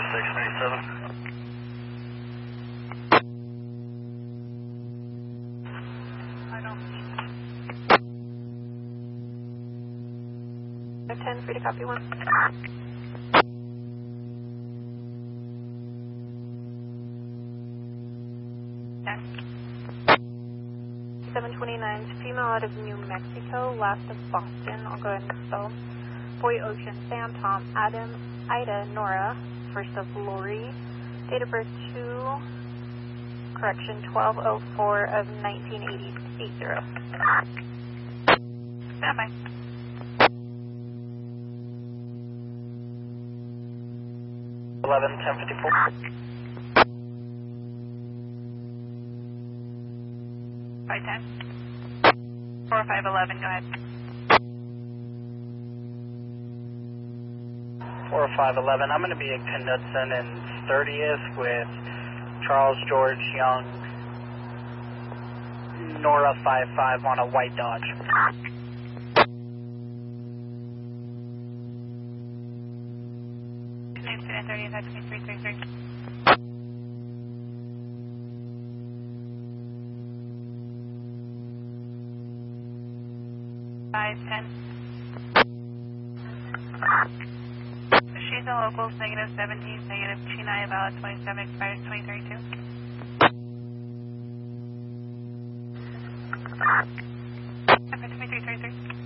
697. I don't see 10, free to copy 1. Okay. 729, female out of New Mexico, last of Boston. I'll go ahead and spell. Boy, Ocean, Sam, Tom, Adam, Ida, Nora, first of Lori. Date of birth 1204 of 1980. Stand by. Eleven 1054. By 10. 4511, go ahead. 4511. I'm going to be at Knudsen and 30th with Charles George Young, Nora 55 on a white Dodge. Knudsen and 30th, that's 2333. Five 10. She's in locals, negative 17, negative 29, valid 27, expires 2032. Okay, 2333.